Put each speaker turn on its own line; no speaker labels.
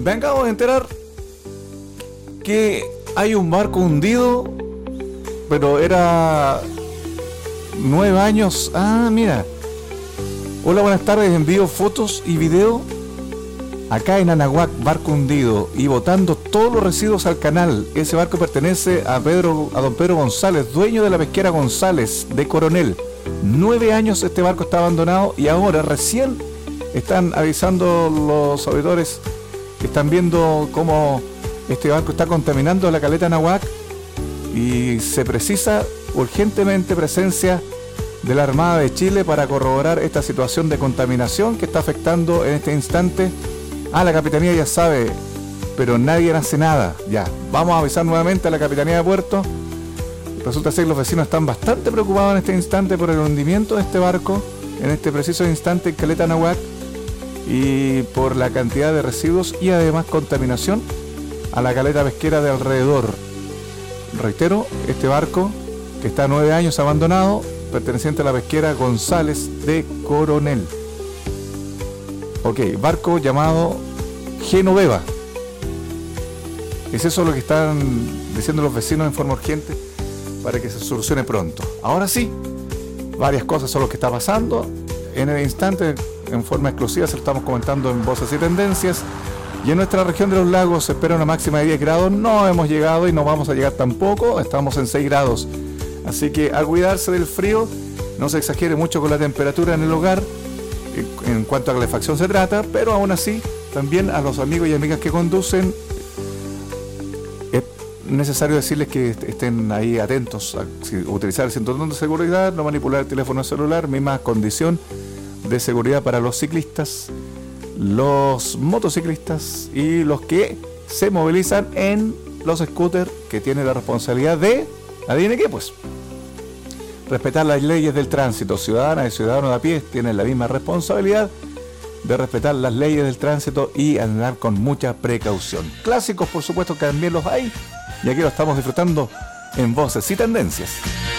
Me acabo de enterar que hay un barco hundido, pero era 9 años. Ah, mira. Hola, buenas tardes. Envío fotos y video acá en Anahuac, barco hundido y botando todos los residuos al canal. Ese barco pertenece a don Pedro González, dueño de la pesquera González de Coronel. 9 años este barco está abandonado y ahora recién están avisando los auditores que están viendo cómo este barco está contaminando la caleta Anahuac y se precisa urgentemente presencia de la Armada de Chile para corroborar esta situación de contaminación que está afectando en este instante a la Capitanía. Ya sabe, pero nadie hace nada. Ya, vamos a avisar nuevamente a la Capitanía de Puerto. Resulta ser que los vecinos están bastante preocupados en este instante por el hundimiento de este barco, en este preciso instante en caleta Anahuac, y por la cantidad de residuos y además contaminación a la caleta pesquera de alrededor. Reitero, este barco que está 9 años abandonado, perteneciente a la pesquera González de Coronel. Ok, barco llamado Genoveva. Es eso lo que están diciendo los vecinos en forma urgente para que se solucione pronto. Ahora sí, varias cosas son lo que está pasando en el instante. En forma exclusiva se lo estamos comentando en Voces y Tendencias. Y en nuestra región de los lagos se espera una máxima de 10 grados. No hemos llegado y no vamos a llegar tampoco. Estamos en 6 grados. Así que a cuidarse del frío. No se exagere mucho con la temperatura en el hogar en cuanto a calefacción se trata. Pero aún así, también a los amigos y amigas que conducen, es necesario decirles que estén ahí atentos a utilizar el cinturón de seguridad, no manipular el teléfono celular, misma condición de seguridad para los ciclistas, los motociclistas y los que se movilizan en los scooters, que tienen la responsabilidad de, adivine qué, pues, respetar las leyes del tránsito. Ciudadanas y ciudadanos de a pie tienen la misma responsabilidad de respetar las leyes del tránsito y andar con mucha precaución. Clásicos, por supuesto, que también los hay, y aquí lo estamos disfrutando en Voces y Tendencias.